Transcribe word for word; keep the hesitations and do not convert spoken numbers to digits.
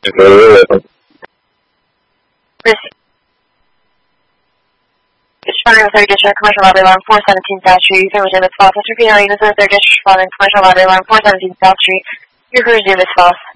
Responding to third District Commercial Lobby Alarm four seventeen South Street. You can resume its false. Mr Pino, this is third District responding to Commercial Lobby Alarm four seventeen South Street. Your crew resume its false.